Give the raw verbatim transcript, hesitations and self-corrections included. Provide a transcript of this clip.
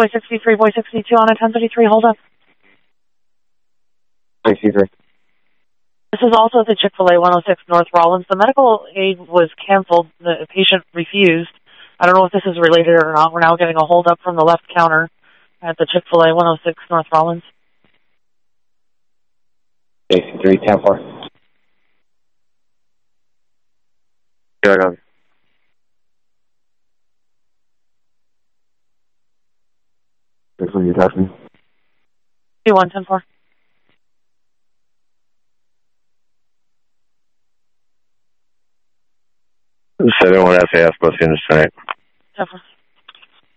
boy sixty-three, boy sixty-two on a ten thirty-three, hold up. sixty-three. This is also the Chick-fil-A one oh six North Rollins. The medical aid was canceled. The patient refused. I don't know if this is related or not. We're now getting a hold up from the left counter at the Chick-fil-A one oh six North Rollins. sixty-three, ten four. Good on. This one you're talking? two one, ten four. seven one F A F, both units tonight. ten four.